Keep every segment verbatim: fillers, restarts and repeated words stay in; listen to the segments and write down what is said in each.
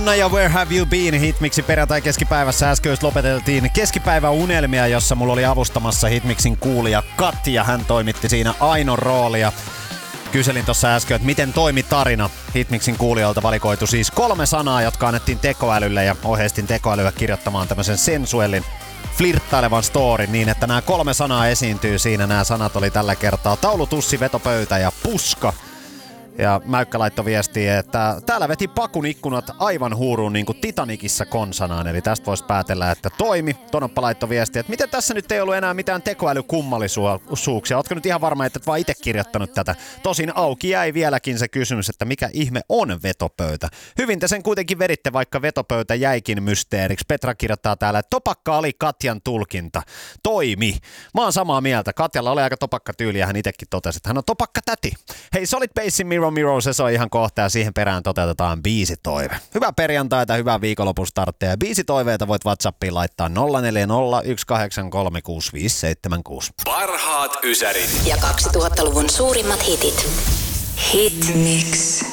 No ja Where Have You Been Hitmixin perjantai keskipäivässä äsken lopeteltiin keskipäivän unelmia, jossa mulla oli avustamassa Hitmixin kuulija Katja. Hän toimitti siinä Ainon roolia. Kyselin tuossa äsken, että miten toimi tarina. Hitmixin kuulijoilta valikoitu siis kolme sanaa, jotka annettiin tekoälylle ja ohjeistin tekoälyä kirjoittamaan tämmöisen sensuellin flirttailevan storin niin, että nämä kolme sanaa esiintyy siinä. Nämä sanat oli tällä kertaa taulutussi, vetopöytä ja puska. Ja Mäykkä laittoi viestiä, että täällä veti pakun ikkunat aivan huuruun niin kuin Titanicissa konsanaan. Eli tästä voisi päätellä, että toimi. Tonoppa laittoi viestiä, että miten tässä nyt ei ollut enää mitään tekoälykummallisuuksia. Ootko nyt ihan varma, että et vaan itse kirjoittanut tätä? Tosin auki jäi vieläkin se kysymys, että mikä ihme on vetopöytä. Hyvin te sen kuitenkin veditte, vaikka vetopöytä jäikin mysteeriksi. Petra kirjoittaa täällä, että topakka oli Katjan tulkinta. Toimi. Mä oon samaa mieltä. Katjalla oli aika topakka tyyli ja hän itsekin totesi, että hän on topakka täti. Hei, Solid Bassin Miro Miro, se on ihan kohta ja siihen perään toteutetaan biisitoive. Hyvää perjantaita, hyvää viikonlopun startteja. Biisitoiveita voit WhatsAppiin laittaa nolla neljä nolla yksi kahdeksan kolme kuusi viisi seitsemän kuusi. Parhaat ysärit ja kaksituhattaluvun suurimmat hitit. Hitmix.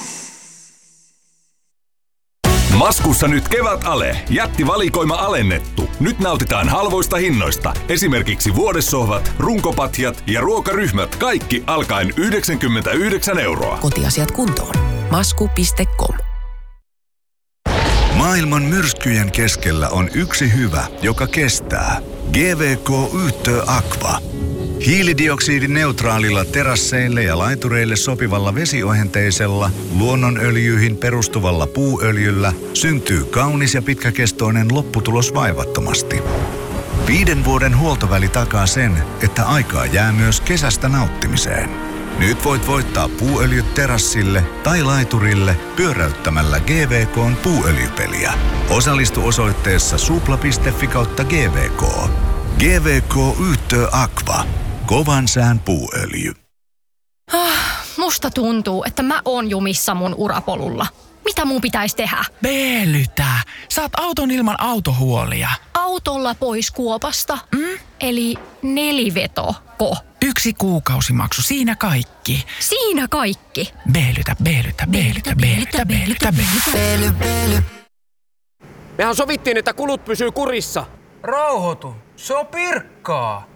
Maskussa nyt kevätale. Jättivalikoima alennettu. Nyt nautitaan halvoista hinnoista. Esimerkiksi vuodessohvat, runkopatjat ja ruokaryhmät. Kaikki alkaen yhdeksänkymmentäyhdeksän euroa. Kotiasiat kuntoon. masku piste com. Maailman myrskyjen keskellä on yksi hyvä, joka kestää. G V K Yhtö Aqua. Hiilidioksidineutraalilla terasseille ja laitureille sopivalla vesiohenteisella, luonnonöljyihin perustuvalla puuöljyllä syntyy kaunis ja pitkäkestoinen lopputulos vaivattomasti. Viiden vuoden huoltoväli takaa sen, että aikaa jää myös kesästä nauttimiseen. Nyt voit voittaa puuöljyt terassille tai laiturille pyöräyttämällä G V K:n puuöljypeliä. Osallistu osoitteessa supla piste fi kautta G V K. G V K Yhtö Aqua. Kovan sään puuöljy. Ah, musta tuntuu, että mä oon jumissa mun urapolulla. Mitä mun pitäisi tehdä? Veelytä. Saat auton ilman autohuolia. Autolla pois kuopasta? Mm? Eli nelivetoko? Yksi kuukausimaksu, siinä kaikki. Siinä kaikki? Veelytä, veelytä, veelytä, veelytä, veelytä, veelytä. Mehän sovittiin, että kulut pysyy kurissa. Rauhoitu. Se on pirkkaa.